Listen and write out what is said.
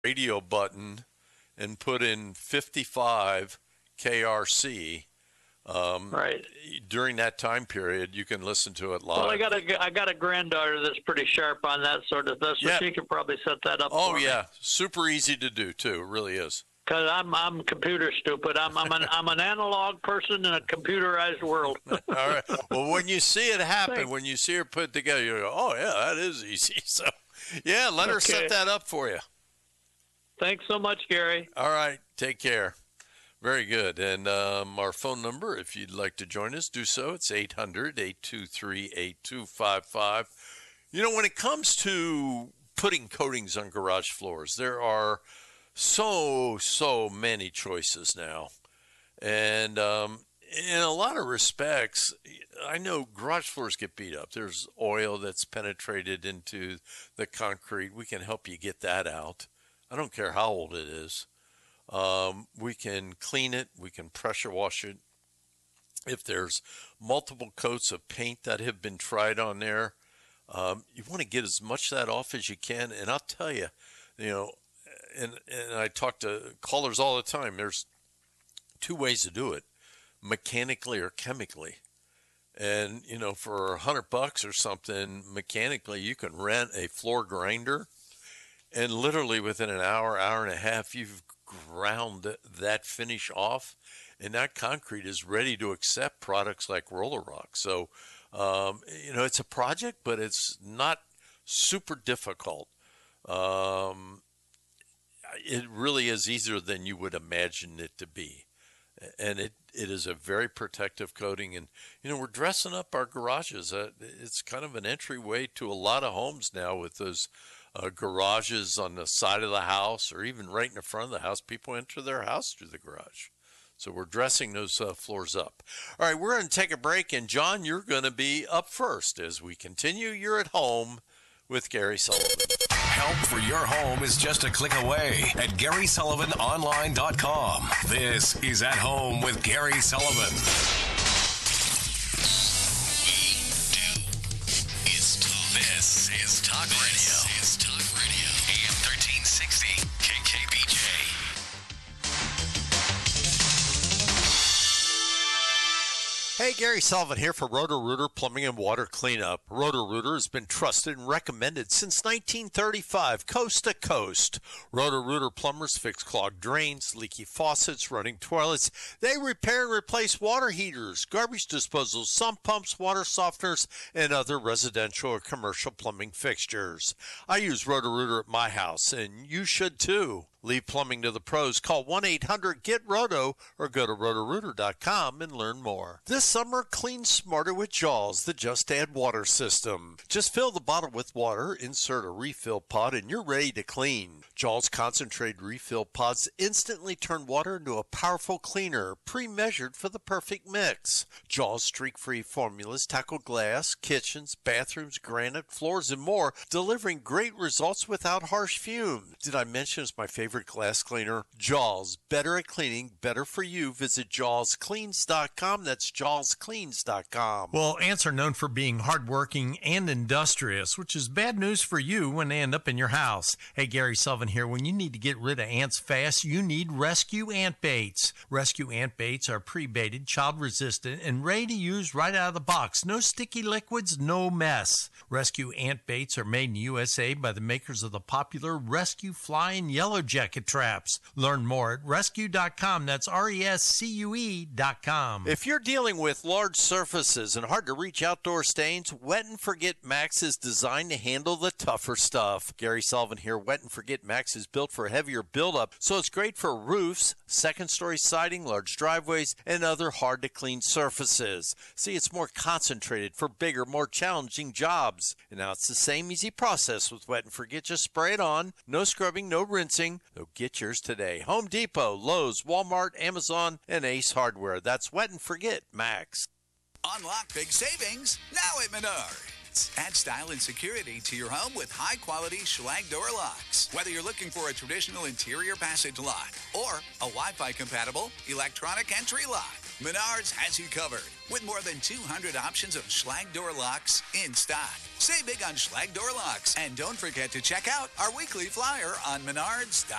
radio button and put in 55 KRC. Right. During that time period, you can listen to it live. Well, I got a granddaughter that's pretty sharp on that sort of stuff, so she could probably set that up. Oh for yeah, me. super easy to do too. It really is. Because I'm computer stupid. I'm an analog person in a computerized world. All right. Well, when you see it happen, when you see her put together, you go, "Oh yeah, that is easy." So, yeah, let her set that up for you. Thanks so much, Gary. All right. Take care. Very good. And our phone number, if you'd like to join us, do so. It's 800-823-8255. You know, when it comes to putting coatings on garage floors, there are so many choices now. And in a lot of respects, I know garage floors get beat up. There's oil that's penetrated into the concrete. We can help you get that out. I don't care how old it is. We can clean it. We can pressure wash it. If there's multiple coats of paint that have been tried on there, you want to get as much of that off as you can. And I'll tell you, and I talk to callers all the time, there's two ways to do it, mechanically or chemically. And, for $100 or something, mechanically, you can rent a floor grinder. And literally within an hour and a half, you've ground that finish off, and that concrete is ready to accept products like Roller Rock. So, it's a project, but it's not super difficult. It really is easier than you would imagine it to be. And it is a very protective coating. And, we're dressing up our garages. It's kind of an entryway to a lot of homes now with those garages on the side of the house or even right in the front of the house. People enter their house through the garage. So we're dressing those floors up. All right, we're going to take a break. And, John, you're going to be up first as we continue. You're at home with Gary Sullivan. Help for your home is just a click away at GarySullivanOnline.com. This is At Home with Gary Sullivan. This is Talk Radio. AM 1360 KKBJ. Hey, Gary Sullivan here for Roto-Rooter Plumbing and Water Cleanup. Roto-Rooter has been trusted and recommended since 1935, coast to coast. Roto-Rooter plumbers fix clogged drains, leaky faucets, running toilets. They repair and replace water heaters, garbage disposal, sump pumps, water softeners, and other residential or commercial plumbing fixtures. I use Roto-Rooter at my house, and you should too. Leave plumbing to the pros. Call 1-800-GET-ROTO or go to rotorooter.com and learn more. This summer, clean smarter with Jaws, the Just Add Water system. Just fill the bottle with water, insert a refill pod, and you're ready to clean. Jaws concentrated refill pods instantly turn water into a powerful cleaner, pre-measured for the perfect mix. Jaws streak-free formulas tackle glass, kitchens, bathrooms, granite, floors, and more, delivering great results without harsh fumes. Did I mention it's my favorite glass cleaner? Jaws, better at cleaning, better for you. Visit jawscleans.com. That's jawscleans.com. Well, ants are known for being hardworking and industrious, which is bad news for you when they end up in your house. Hey, Gary Sullivan here. When you need to get rid of ants fast, you need Rescue Ant Baits. Rescue Ant Baits are pre-baited, child-resistant, and ready to use right out of the box. No sticky liquids, no mess. Rescue Ant Baits are made in the USA by the makers of the popular Rescue Fly and Yellow Jacket traps. Learn more at rescue.com. That's RESCUE.com. If you're dealing with large surfaces and hard-to-reach outdoor stains, Wet and Forget Max is designed to handle the tougher stuff. Gary Sullivan here. Wet and Forget Max is built for heavier buildup, so it's great for roofs, second-story siding, large driveways, and other hard-to-clean surfaces. See, it's more concentrated for bigger, more challenging jobs. And now it's the same easy process with Wet and Forget. Just spray it on. No scrubbing, no rinsing. So get yours today. Home Depot, Lowe's, Walmart, Amazon, and Ace Hardware. That's Wet and Forget Max. Unlock big savings now at Menards. Add style and security to your home with high-quality Schlage door locks. Whether you're looking for a traditional interior passage lock or a Wi-Fi compatible electronic entry lock, Menards has you covered with more than 200 options of Schlage door locks in stock. Save big on Schlage door locks, and don't forget to check out our weekly flyer on menards.com.